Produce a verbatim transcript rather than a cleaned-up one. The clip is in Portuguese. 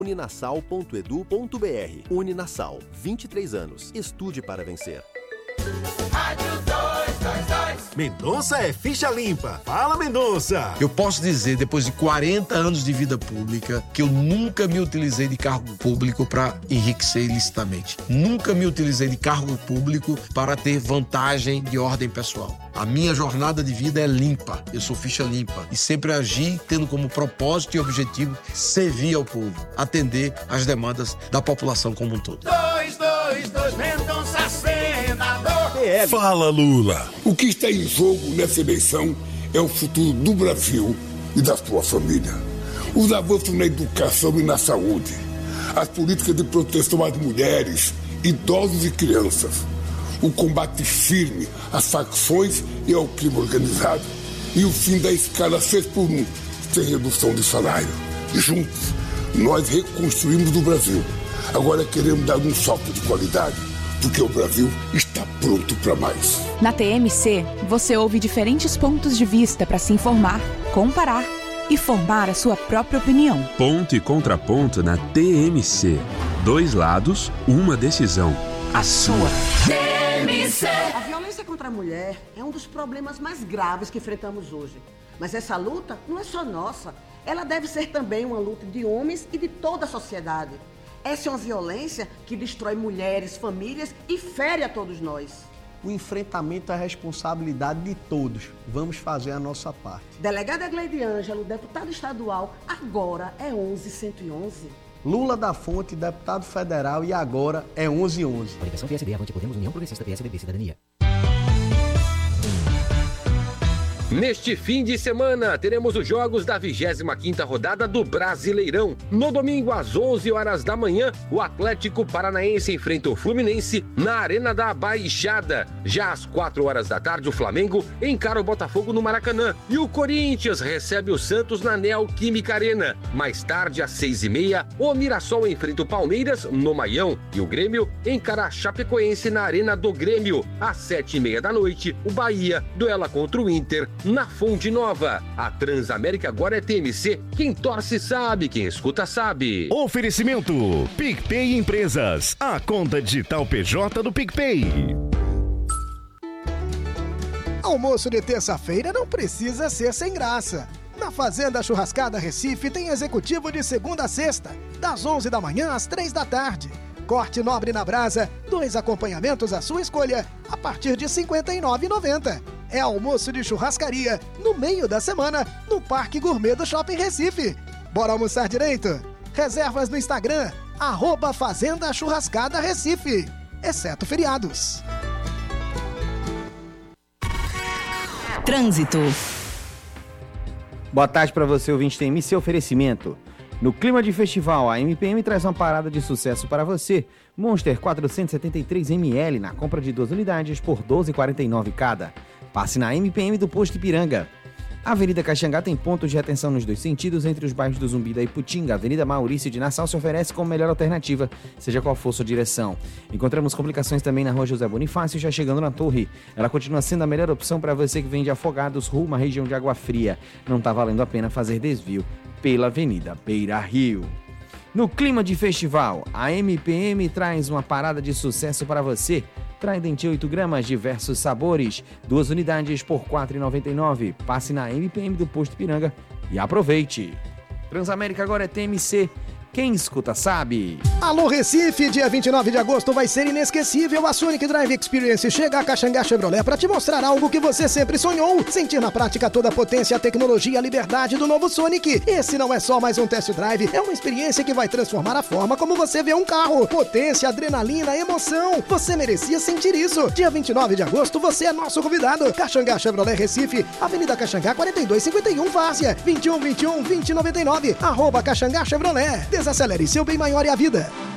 uninasal ponto edu ponto br. Uninasal, vinte e três anos. Estude para vencer. Rádio dois dois dois. Mendonça é ficha limpa. Fala, Mendonça. Eu posso dizer, depois de quarenta anos de vida pública, que eu nunca me utilizei de cargo público para enriquecer ilicitamente. Nunca me utilizei de cargo público para ter vantagem de ordem pessoal. A minha jornada de vida é limpa. Eu sou ficha limpa. E sempre agi tendo como propósito e objetivo servir ao povo, atender às demandas da população como um todo. dois dois dois, Mendonça senador. Fala, Lula. O que está em jogo nessa eleição é o futuro do Brasil e da sua família. Os avanços na educação e na saúde, as políticas de proteção às mulheres, idosos e crianças, o combate firme às facções e ao crime organizado e o fim da escala seis por um, sem redução de salário. Juntos, nós reconstruímos o Brasil. Agora queremos dar um salto de qualidade, porque o Brasil está pronto para mais. Na T M C, você ouve diferentes pontos de vista para se informar, comparar e formar a sua própria opinião. Ponto e contraponto na T M C. Dois lados, uma decisão. A sua. T M C. A violência contra a mulher é um dos problemas mais graves que enfrentamos hoje. Mas essa luta não é só nossa. Ela deve ser também uma luta de homens e de toda a sociedade. Essa é uma violência que destrói mulheres, famílias e fere a todos nós. O enfrentamento é a responsabilidade de todos. Vamos fazer a nossa parte. Delegada Gleide Ângelo, deputado estadual, agora é onze cento e onze. Lula da Fonte, deputado federal, e agora é onze onze. Coligação P S D, Avante Podemos, União Progressista, P S D B, Cidadania. Neste fim de semana, teremos os jogos da vigésima quinta rodada do Brasileirão. No domingo, às onze horas da manhã, o Atlético Paranaense enfrenta o Fluminense na Arena da Baixada. Já às quatro horas da tarde, o Flamengo encara o Botafogo no Maracanã. E o Corinthians recebe o Santos na Neoquímica Arena. Mais tarde, às seis e meia, o Mirassol enfrenta o Palmeiras no Maião. E o Grêmio encara a Chapecoense na Arena do Grêmio. Às sete e meia da noite, o Bahia duela contra o Inter na Fonte Nova. A Transamérica agora é T M C. Quem torce sabe, quem escuta sabe. Oferecimento PicPay Empresas, a conta digital P J do PicPay. Almoço de terça-feira não precisa ser sem graça. Na Fazenda Churrascada Recife tem executivo de segunda a sexta, das onze da manhã às três da tarde. Corte nobre na brasa, dois acompanhamentos à sua escolha, a partir de cinquenta e nove reais e noventa centavos. É almoço de churrascaria, no meio da semana, no Parque Gourmet do Shopping Recife. Bora almoçar direito? Reservas no Instagram, arroba Fazenda Churrascada Recife, exceto feriados. Trânsito. Boa tarde para você, ouvinte T M C Oferecimento. No clima de festival, a M P M traz uma parada de sucesso para você. Monster quatrocentos e setenta e três mililitros na compra de duas unidades por doze reais e quarenta e nove centavos cada. Passe na M P M do Posto Ipiranga. A Avenida Caxangá tem pontos de retenção nos dois sentidos entre os bairros do Zumbi da Iputinga. A Avenida Maurício de Nassau se oferece como melhor alternativa, seja qual for sua direção. Encontramos complicações também na Rua José Bonifácio, já chegando na Torre. Ela continua sendo a melhor opção para você que vem de Afogados, rumo à região de Água Fria. Não está valendo a pena fazer desvio pela Avenida Beira Rio. No clima de festival, a M P M traz uma parada de sucesso para você. Trident oito gramas, diversos sabores, duas unidades por quatro reais e noventa e nove centavos. Passe na M P M do Posto Ipiranga e aproveite. Transamérica agora é T M C. Quem escuta sabe. Alô Recife, dia vinte e nove de agosto vai ser inesquecível. A Sonic Drive Experience chega a Caxangá Chevrolet para te mostrar algo que você sempre sonhou. Sentir na prática toda a potência, a tecnologia e a liberdade do novo Sonic. Esse não é só mais um test drive, é uma experiência que vai transformar a forma como você vê um carro. Potência, adrenalina, emoção. Você merecia sentir isso. Dia vinte e nove de agosto você é nosso convidado. Caxangá Chevrolet Recife, Avenida Caxangá quarenta e dois cinquenta e um, Várzea, vinte e um, vinte e um, vinte e noventa e nove, arroba Caxangá Chevrolet. Desacelere seu bem maior e a vida.